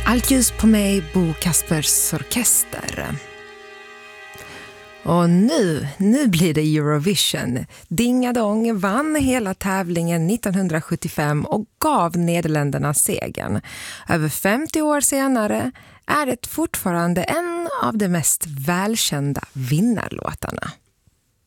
Allt ljus på mig, Bo Kaspers Orkester. Och nu blir det Eurovision. Dingadong vann hela tävlingen 1975 och gav Nederländerna segern. Över 50 år senare är det fortfarande en av de mest välkända vinnarlåtarna.